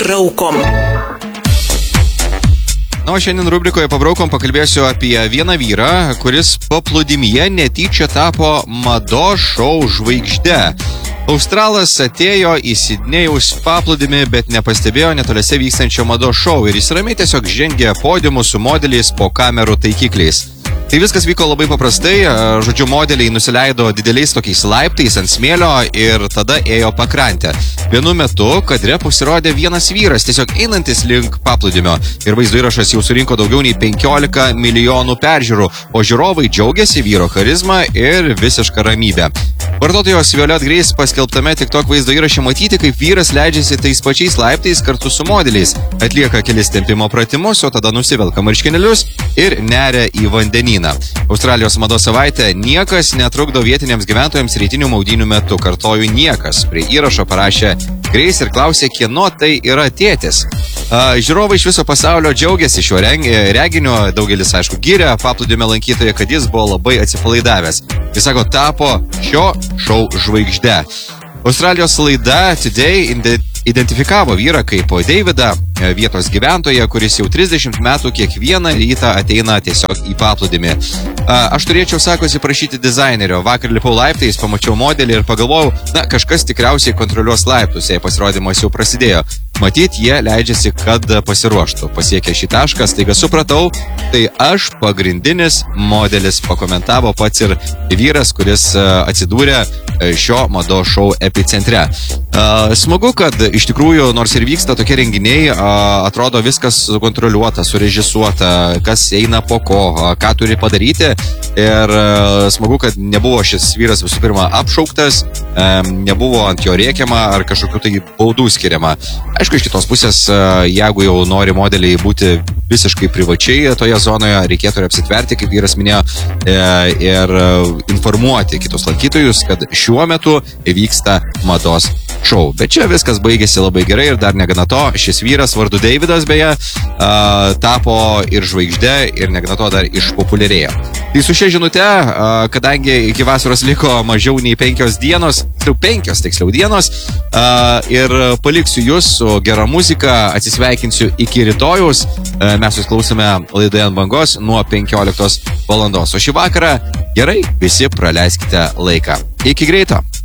Pabraukom. Na, o šiandien rubrikoje Pabraukom pakalbėsiu apie vieną vyrą, kuris paplūdimyje netyčia tapo mados šou žvaigžde. Australas atėjo į Sidnėjaus paplūdimį, bet nepastebėjo netoliese vykstančio mados šou ir jis ramiai tiesiog žengė podiumu su modeliais po kamerų taikikliais. Tai viskas vyko labai paprastai, žodžiu, modeliai nusileido dideliais tokiais laiptais ant smėlio ir tada ėjo pakrantę. Vienu metu kadre pasirodė vienas vyras, tiesiog einantis link paplūdimio ir vaizdo įrašas jau surinko daugiau nei 15 milijonų peržiūrų, o žiūrovai džiaugiasi vyro charizma ir visišką ramybę. Vartotojos Violet Grace paskelbtame TikTok vaizdo įraše matyti, kaip vyras leidžiasi tais pačiais laiptais kartu su modeliais, atlieka kelis tempimo pratimus, o tada nusivelka marškinėlius ir neria į vandenyną. Australijos mados savaitė niekas netrukdo vietiniams gyventojams rytinių maudynių metu. Kartoju, niekas. Prie įrašo parašė Grace ir klausė, kieno tai yra tėtis. Žiūrovai iš viso pasaulio džiaugiasi šiuo reginiu, daugelis, aišku, giria paplūdimio lankytoją, kad jis buvo labai atsipalaidavęs. Jis sako, tapo šio šou žvaigžde. Australijos laida Today identifikavo vyrą kaip Davidą, vietos gyventoją, kuris jau 30 metų kiekvieną rytą ateina tiesiog į paplūdimį. Aš turėčiau, sakosi, prašyti dizainerio. Vakar lipau laiptais, pamačiau modelį ir pagalvojau, kažkas tikriausiai kontroliuos laiptus, jei pasirodymas jau prasidėjo. Matyt, jie leidžiasi, kad pasiruoštų. Pasiekę šį tašką, staiga supratau, tai aš pagrindinis modelis, pakomentavo pats ir vyras, kuris atsidūrė šio mados šou epicentre. Smagu, kad iš tikrųjų, nors ir vyksta tokie renginiai, atrodo viskas sukontroliuota, surežisuota, kas eina po ko, ką turi padaryti. Ir smagu, kad nebuvo šis vyras visų pirma apšauktas, nebuvo ant jo rėkiama ar kažkokių tai baudų skiriama. Aišku, iš kitos pusės, jeigu jau nori modeliai būti visiškai privačiai toje zonoje, reikėtų ir apsitverti, kaip vyras minėjo, ir informuoti kitus lankytojus, kad šiuo metu vyksta mados šou. Bet čia viskas baigėsi labai gerai ir dar negana to, šis vyras vardu Davidas beje tapo ir žvaigžde ir negana to dar išpopuliarėjo. Tai su šia žinute, kadangi iki vasaros liko mažiau nei 5 dienos, tiksliau dienos, ir paliksiu jūs su gera muzika, atsisveikinsiu iki rytojaus, mes jūs klausome laidoje ant bangos nuo 15 valandos. O šį vakarą gerai visi praleiskite laiką. Iki greito!